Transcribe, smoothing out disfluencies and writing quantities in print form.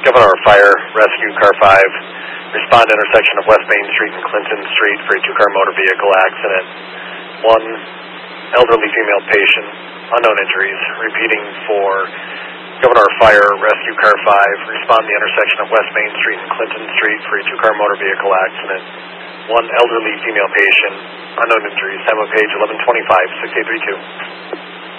Governor Fire, Rescue Car 5, respond to intersection of West Main Street and Clinton Street for a two-car motor vehicle accident. One elderly female patient, unknown injuries. Repeating for Governor Fire, Rescue Car 5, respond to the intersection of West Main Street and Clinton Street for a two-car motor vehicle accident. One elderly female patient, unknown injuries. Time of page 11:25, 6832.